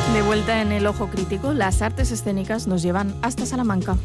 De vuelta en el Ojo Crítico, las artes escénicas nos llevan hasta Salamanca.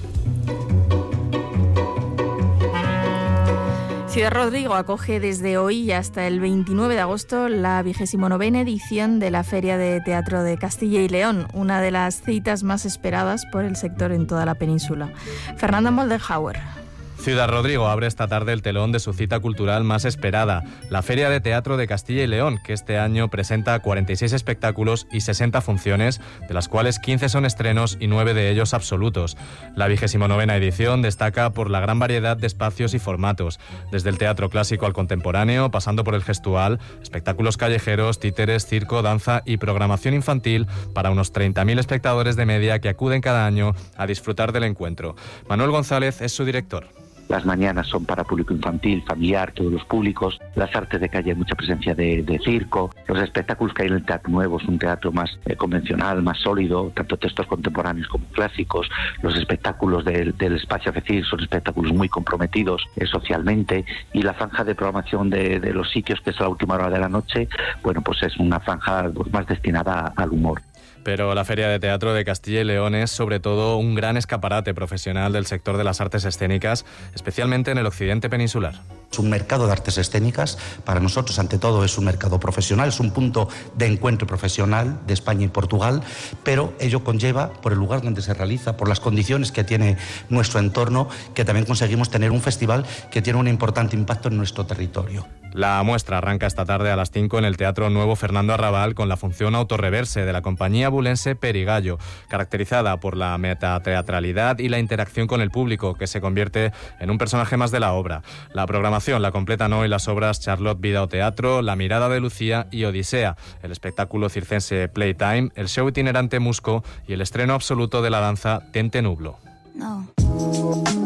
Ciudad Rodrigo acoge desde hoy y hasta el 29 de agosto la 29ª edición de la Feria de Teatro de Castilla y León, una de las citas más esperadas por el sector en toda la península. Fernanda Moldenhauer. Ciudad Rodrigo abre esta tarde el telón de su cita cultural más esperada, la Feria de Teatro de Castilla y León, que este año presenta 46 espectáculos y 60 funciones, de las cuales 15 son estrenos y 9 de ellos absolutos. La 29ª edición destaca por la gran variedad de espacios y formatos, desde el teatro clásico al contemporáneo, pasando por el gestual, espectáculos callejeros, títeres, circo, danza y programación infantil para unos 30.000 espectadores de media que acuden cada año a disfrutar del encuentro. Manuel González es su director. Las mañanas son para público infantil, familiar, todos los públicos. Las artes de calle hay mucha presencia de circo. Los espectáculos que hay en el Teatro Nuevo es un teatro más convencional, más sólido, tanto textos contemporáneos como clásicos. Los espectáculos del Espacio FECIR son espectáculos muy comprometidos socialmente. Y la franja de programación de los sitios, que es a la última hora de la noche, bueno, pues es una franja más destinada al humor. Pero la Feria de Teatro de Castilla y León es sobre todo un gran escaparate profesional del sector de las artes escénicas, especialmente en el occidente peninsular. Es un mercado de artes escénicas, para nosotros ante todo es un mercado profesional, es un punto de encuentro profesional de España y Portugal, pero ello conlleva, por el lugar donde se realiza, por las condiciones que tiene nuestro entorno, que también conseguimos tener un festival que tiene un importante impacto en nuestro territorio. La muestra arranca esta tarde a las 5 en el Teatro Nuevo Fernando Arrabal con la función Autorreverse de la compañía bulense Perigallo, caracterizada por la metateatralidad y la interacción con el público, que se convierte en un personaje más de la obra. La programación la completan hoy las obras Charlotte Vida o Teatro, La mirada de Lucía y Odisea, el espectáculo circense Playtime, el show itinerante Musco y el estreno absoluto de la danza Tente Nublo. No.